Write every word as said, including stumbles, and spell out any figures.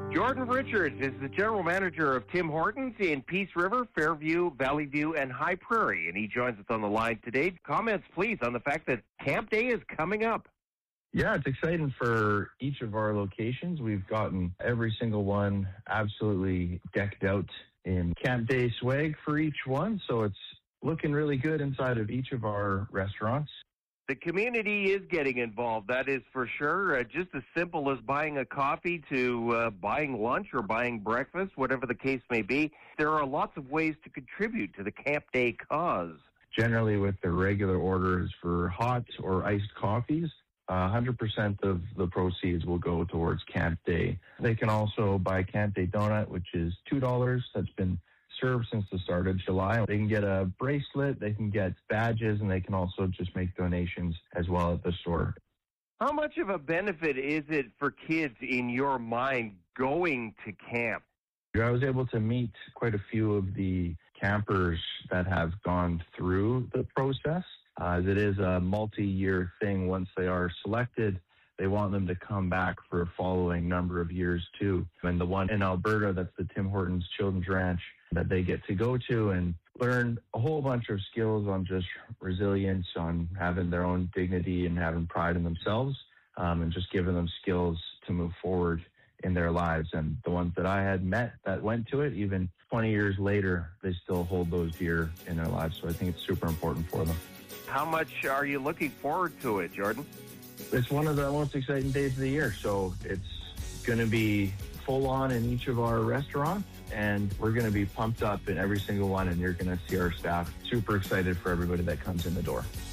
Jordan Richards is the general manager of Tim Hortons in Peace River, Fairview, Valley View, and High Prairie, and he joins us on the line today. Comments, please, on the fact that Camp Day is coming up. Yeah, it's exciting for each of our locations. We've gotten every single one absolutely decked out in Camp Day swag for each one, so it's looking really good inside of each of our restaurants. The community is getting involved, that is for sure. Uh, just as simple as buying a coffee to uh, buying lunch or buying breakfast, whatever the case may be. There are lots of ways to contribute to the Camp Day cause. Generally, with the regular orders for hot or iced coffees, uh, one hundred percent of the proceeds will go towards Camp Day. They can also buy Camp Day donut, which is two dollars. That's been served since the start of July. They can get a bracelet, they can get badges, and they can also just make donations as well at the store. How much of a benefit is it for kids in your mind going to camp? I was able to meet quite a few of the campers that have gone through the process. Uh, it is a multi-year thing. Once they are selected, they want them to come back for a following number of years too. And the one in Alberta, that's the Tim Hortons Children's Ranch, that they get to go to and learn a whole bunch of skills on just resilience, on having their own dignity and having pride in themselves, um, and just giving them skills to move forward in their lives. And the ones that I had met that went to it, even twenty years later, they still hold those dear in their lives. So I think it's super important for them. How much are you looking forward to it, Jordan? It's one of the most exciting days of the year, so it's going to be full on in each of our restaurants, and we're going to be pumped up in every single one, and you're going to see our staff super excited for everybody that comes in the door.